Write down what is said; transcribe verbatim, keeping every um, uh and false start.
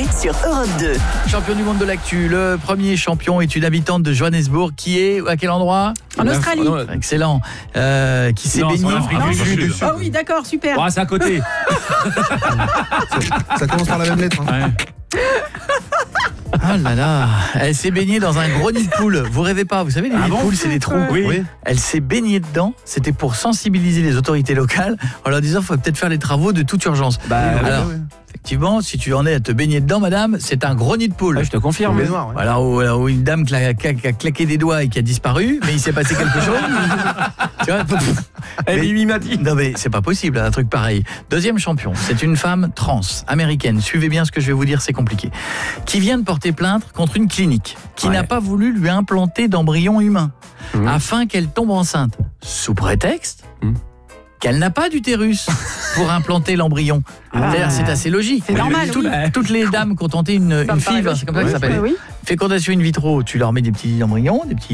sur Europe deux. Champion du monde de l'actu, le premier champion est une habitante de Johannesburg qui est à quel endroit ? En Australie. Excellent. Euh, qui s'est baignée du Sud. Ah oui, d'accord, super. Oh, c'est à côté. Ça commence par la même lettre. Hein. Ouais. Ah là là, elle s'est baignée dans un gros nid de poule. Vous rêvez pas, vous savez les Ah nids bon de poule, c'est des trous. Oui. Oui. Elle s'est baignée dedans, c'était pour sensibiliser les autorités locales en leur disant qu'il faut peut-être faire les travaux de toute urgence. Bah, alors, ouais, ouais. effectivement, si tu en es à te baigner dedans, madame, c'est un gros nid de poule. ouais, je te confirme. Les noirs, ouais. Voilà, où, où une dame qui a, qui a- qui a claqué des doigts et qui a disparu, mais il s'est passé quelque chose. Tu vois, Elle mais- lui m'a dit. Non mais c'est pas possible, un truc pareil. Deuxième champion, c'est une femme trans, américaine. Suivez bien ce que je vais vous dire, c'est compliqué. Qui vient de porter plainte contre une clinique qui Ouais. n'a pas voulu lui implanter d'embryon humain Mmh. afin qu'elle tombe enceinte. Sous prétexte Mmh. qu'elle n'a pas d'utérus pour implanter l'embryon. Ah. D'ailleurs, c'est assez logique. C'est normal, Toutes, oui. toutes les dames qui ont tenté une, Ça une me paraît FIV, logique. c'est comme ça que ça Oui, s'appelle. oui. Fécondation in vitro, tu leur mets des petits embryons, des petits